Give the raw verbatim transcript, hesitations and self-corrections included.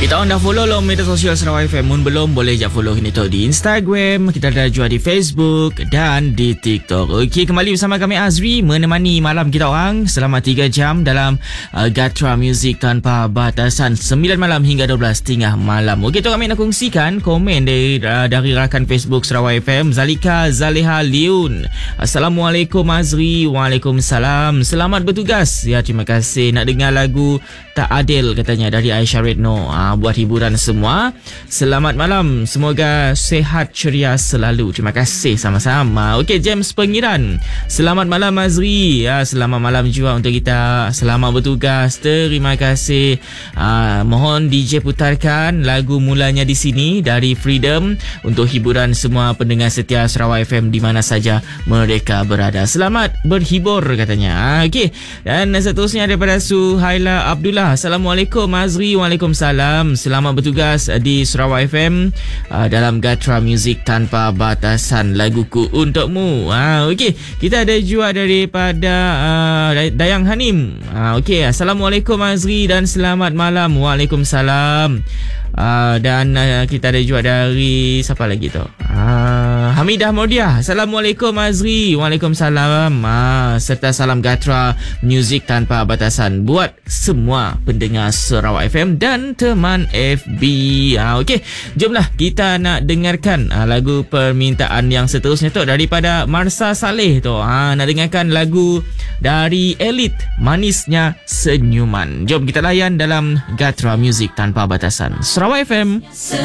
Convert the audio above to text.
Kita orang dah follow lo media sosial Sarawak F M. Mun belum, boleh je follow kita tu di Instagram, kita ada juga di Facebook dan di TikTok. Okey, kembali bersama kami Azri menemani malam kita orang selama tiga jam dalam uh, Gatra Music Tanpa Batasan, sembilan malam hingga dua belas tiga puluh malam. Okey, tu kami nak kongsikan komen dari uh, dari rakan Facebook Sarawak F M, Zalika Zaleha Liun. Assalamualaikum Azri. Waalaikumsalam. Selamat bertugas. Ya, terima kasih. Nak dengar lagu Tak Adil katanya dari Aisyah Redno. Ha, buat hiburan semua. Selamat malam. Semoga sehat ceria selalu. Terima kasih sama-sama. Okey, James Pengiran. Selamat malam Azri. Ya, selamat malam juga untuk kita. Selamat bertugas. Terima kasih. Ha, mohon D J putarkan lagu Mulanya di Sini dari Freedom untuk hiburan semua pendengar setia Sarawak F M di mana saja mereka berada. Selamat berhibur katanya. Ha, okey. Dan seterusnya daripada Suhaila Abdullah. Assalamualaikum Azri. Waalaikumsalam. Selamat bertugas di Sarawak F M uh, dalam Gatra Music Tanpa Batasan, laguku untukmu. Ha, okey, kita ada juga daripada uh, Dayang Hanim. Ha, okey, Assalamualaikum Azri dan selamat malam. Waalaikumsalam. Uh, dan uh, kita ada juga dari siapa lagi tu? Uh, Hamidah Mordiah. Assalamualaikum Azri. Waalaikumsalam. Uh, serta salam Gatra Music Tanpa Batasan buat semua pendengar Sarawak F M dan teman F B. Uh, Okey, jomlah kita nak dengarkan uh, lagu permintaan yang seterusnya tu daripada Marsa Saleh tu. Uh, nak dengarkan lagu dari Elite, Manisnya Senyuman. Jom kita layan dalam Gatra Music Tanpa Batasan Sarawak F M.